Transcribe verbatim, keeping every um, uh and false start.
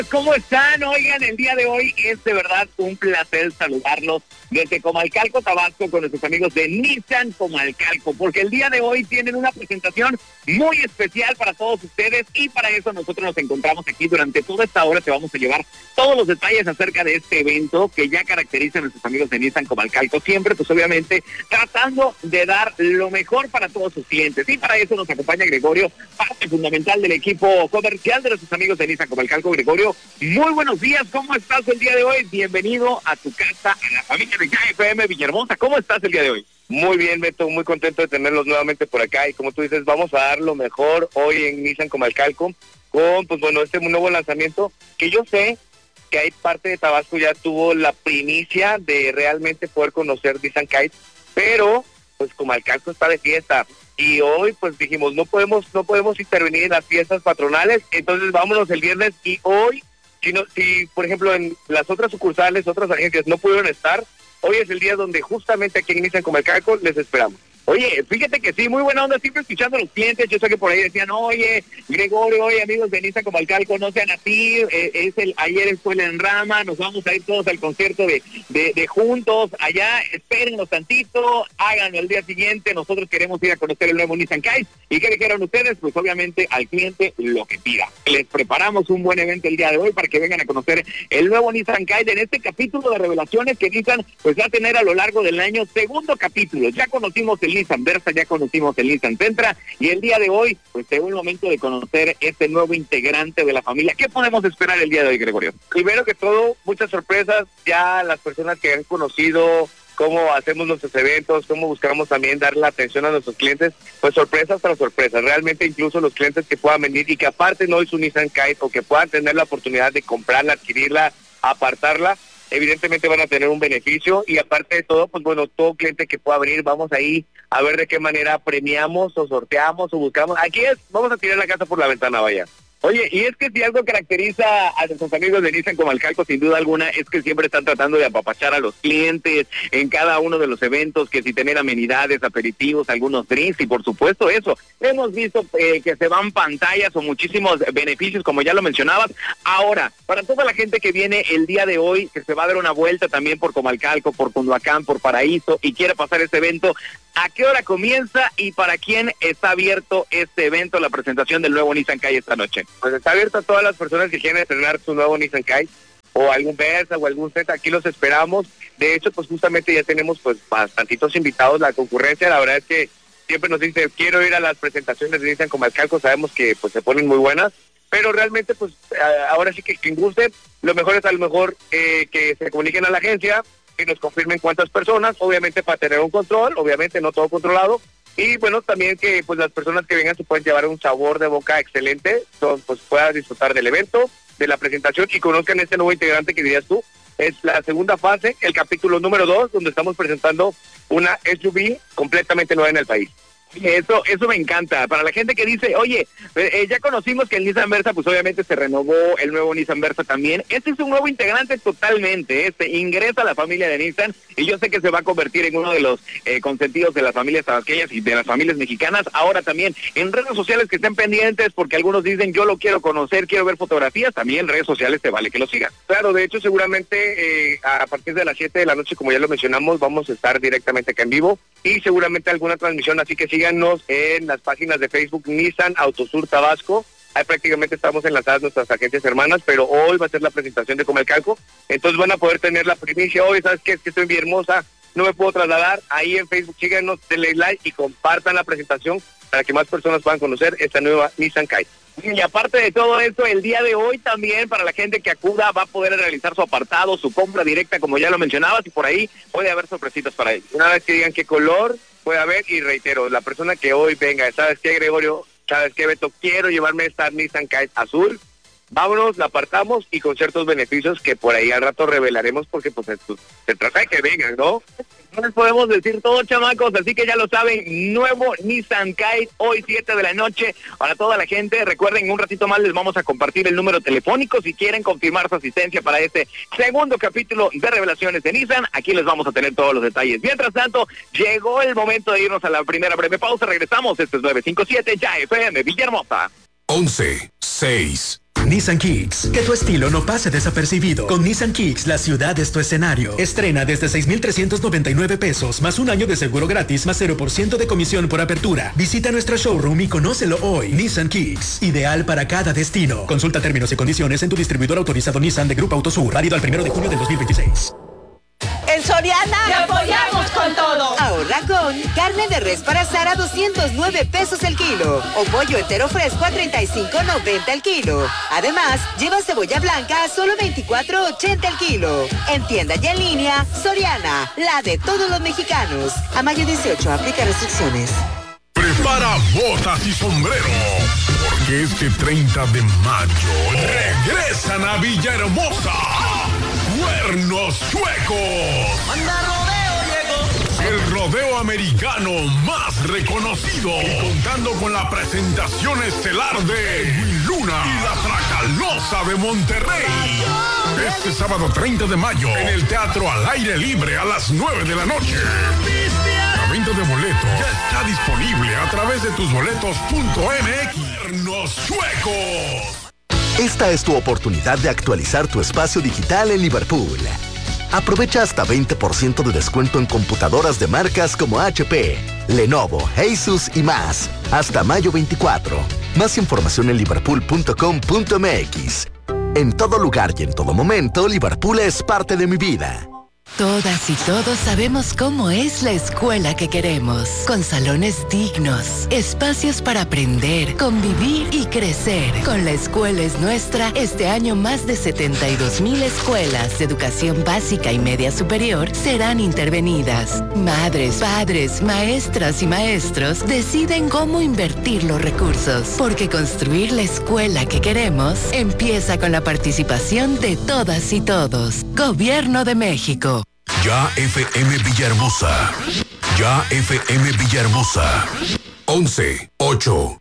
¿Cómo están? Oigan, el día de hoy es de verdad un placer saludarlos desde Comalcalco, Tabasco, con nuestros amigos de Nissan Comalcalco, porque el día de hoy tienen una presentación muy especial para todos ustedes y para eso nosotros nos encontramos aquí durante toda esta hora. Te vamos a llevar todos los detalles acerca de este evento que ya caracteriza a nuestros amigos de Nissan Comalcalco, siempre pues obviamente tratando de dar lo mejor para todos sus clientes, y para eso nos acompaña Gregorio, parte fundamental del equipo comercial de nuestros amigos de Nissan Comalcalco. Gregorio, muy buenos días, ¿cómo estás el día de hoy? Bienvenido a tu casa, a la familia de K F M Villahermosa. ¿Cómo estás el día de hoy? Muy bien, Beto, muy contento de tenerlos nuevamente por acá, y como tú dices, vamos a dar lo mejor hoy en Nissan Comalcalco con, pues bueno, este nuevo lanzamiento que yo sé que hay parte de Tabasco ya tuvo la primicia de realmente poder conocer Nissan Kite, pero pues Comalcalco está de fiesta y hoy pues dijimos no podemos no podemos intervenir en las fiestas patronales, entonces vámonos el viernes. Y hoy, si, no, si por ejemplo en las otras sucursales, otras agencias no pudieron estar, hoy es el día donde justamente aquí en Nissan Comalcalco les esperamos. Oye, fíjate que sí, muy buena onda, siempre escuchando a los clientes. Yo sé que por ahí decían, oye, Gregorio, oye, amigos de Nissan Comalcalco, no sean así, eh, es el ayer fue el Enrama, nos vamos a ir todos al concierto de, de, de juntos, allá, espérennos tantito, háganlo el día siguiente, nosotros queremos ir a conocer el nuevo Nissan Kite. ¿Y qué dijeron ustedes? Pues obviamente al cliente lo que pida. Les preparamos un buen evento el día de hoy para que vengan a conocer el nuevo Nissan Kite en este capítulo de revelaciones que Nissan pues va a tener a lo largo del año. Segundo capítulo, ya conocimos el Nissan Versa, ya conocimos el Nissan Sentra, y el día de hoy pues llegó el momento de conocer este nuevo integrante de la familia. ¿Qué podemos esperar el día de hoy, Gregorio? Primero que todo, muchas sorpresas. Ya las personas que han conocido cómo hacemos nuestros eventos, cómo buscamos también dar la atención a nuestros clientes, pues sorpresas tras sorpresas. Realmente incluso los clientes que puedan venir y que aparte no es su Nissan Kite, o que puedan tener la oportunidad de comprarla, adquirirla, apartarla, evidentemente van a tener un beneficio. Y aparte de todo, pues bueno, todo cliente que pueda venir, vamos ahí a ver de qué manera premiamos o sorteamos o buscamos. Aquí es, vamos a tirar la casa por la ventana, vaya. Oye, y es que si algo caracteriza a nuestros amigos de Nissan Comalcalco, sin duda alguna, es que siempre están tratando de apapachar a los clientes en cada uno de los eventos, que si tener amenidades, aperitivos, algunos drinks, y por supuesto eso. Hemos visto eh, que se van pantallas o muchísimos beneficios, como ya lo mencionabas. Ahora, para toda la gente que viene el día de hoy, que se va a dar una vuelta también por Comalcalco, por Cunduacán, por Paraíso, y quiere pasar este evento, ¿a qué hora comienza y para quién está abierto este evento, la presentación del nuevo Nissan Kite esta noche? Pues está abierto a todas las personas que quieren estrenar su nuevo Nissan Kite o algún Versa o algún Z. Aquí los esperamos. De hecho, pues justamente ya tenemos pues bastantitos invitados. La concurrencia, la verdad es que siempre nos dice, quiero ir a las presentaciones de Nissan Comalcalco. Sabemos que pues se ponen muy buenas, pero realmente pues ahora sí que quien guste, lo mejor es a lo mejor eh, que se comuniquen a la agencia, que nos confirmen cuántas personas, obviamente para tener un control, obviamente no todo controlado. Y bueno, también que pues las personas que vengan se pueden llevar un sabor de boca excelente, son, pues puedan disfrutar del evento, de la presentación, y conozcan este nuevo integrante que dirías tú. Es la segunda fase, el capítulo número dos, donde estamos presentando una S U V completamente nueva en el país. Eso, eso me encanta. Para la gente que dice, oye, eh, ya conocimos que el Nissan Versa, pues obviamente se renovó el nuevo Nissan Versa también. Este es un nuevo integrante totalmente, este ingresa a la familia de Nissan, y yo sé que se va a convertir en uno de los eh, consentidos de las familias tabasqueñas y de las familias mexicanas. Ahora también en redes sociales que estén pendientes, porque algunos dicen, yo lo quiero conocer, quiero ver fotografías, también en redes sociales te vale que lo sigas. Claro, de hecho seguramente eh, a partir de las siete de la noche, como ya lo mencionamos, vamos a estar directamente acá en vivo, y seguramente alguna transmisión, así que síganos en las páginas de Facebook Nissan Autosur Tabasco. Ahí prácticamente estamos enlazadas nuestras agencias hermanas, pero hoy va a ser la presentación de Comalcalco, entonces van a poder tener la primicia. Hoy, ¿sabes qué? Es que estoy en Villahermosa, no me puedo trasladar. Ahí en Facebook síganos, denle like y compartan la presentación para que más personas puedan conocer esta nueva Nissan Kite. Y aparte de todo esto, el día de hoy también para la gente que acuda va a poder realizar su apartado, su compra directa, como ya lo mencionabas, y por ahí puede haber sorpresitas para ellos. Una vez que digan qué color puede haber, y reitero, la persona que hoy venga, ¿sabes qué, Gregorio? ¿Sabes qué, Beto? Quiero llevarme esta Nissan Kite azul. Vámonos, la apartamos, y con ciertos beneficios que por ahí al rato revelaremos, porque pues se trata de que vengan, ¿no? No les podemos decir todo, chamacos, así que ya lo saben, nuevo Nissan Kite, hoy siete de la noche, para toda la gente. Recuerden, un ratito más les vamos a compartir el número telefónico, si quieren confirmar su asistencia para este segundo capítulo de Revelaciones de Nissan, aquí les vamos a tener todos los detalles. Mientras tanto, llegó el momento de irnos a la primera breve pausa, regresamos, este es nueve cinco siete, ya F M Villahermosa. once, seis, Nissan Kicks. Que tu estilo no pase desapercibido. Con Nissan Kicks, la ciudad es tu escenario. Estrena desde seis mil trescientos noventa y nueve pesos, más un año de seguro gratis, más cero por ciento de comisión por apertura. Visita nuestra showroom y conócelo hoy. Nissan Kicks, ideal para cada destino. Consulta términos y condiciones en tu distribuidor autorizado Nissan de Grupo Autosur, válido al primero de junio del dos mil veintiséis. En Soriana ¡te apoyamos con todo! Ahorra con carne de res para asar a doscientos nueve pesos el kilo o pollo entero fresco a treinta y cinco noventa el kilo. Además, lleva cebolla blanca a solo veinticuatro ochenta el kilo. En tienda y en línea, Soriana, la de todos los mexicanos. A mayo dieciocho, aplica restricciones. Prepara botas y sombrero, porque este treinta de mayo regresan a Villahermosa Cuernos Chuecos. ¡Anda, rodeo llegó! El rodeo americano más reconocido, y contando con la presentación estelar de Edwin Luna y la Tracalosa de Monterrey. Este sábado treinta de mayo en el Teatro Al Aire Libre a las nueve de la noche. La venta de boletos ya está disponible a través de tus boletos punto m x. Cuernos Chuecos. Esta es tu oportunidad de actualizar tu espacio digital en Liverpool. Aprovecha hasta veinte por ciento de descuento en computadoras de marcas como H P, Lenovo, Asus y más. Hasta mayo veinticuatro. Más información en liverpool punto com punto m x. En todo lugar y en todo momento, Liverpool es parte de mi vida. Todas y todos sabemos cómo es la escuela que queremos, con salones dignos, espacios para aprender, convivir y crecer. Con La Escuela es Nuestra, este año más de setenta y dos mil escuelas de educación básica y media superior serán intervenidas. Madres, padres, maestras y maestros deciden cómo invertir los recursos, porque construir la escuela que queremos empieza con la participación de todas y todos. Gobierno de México. Ya F M Villahermosa. Ya F M Villahermosa. once, ocho.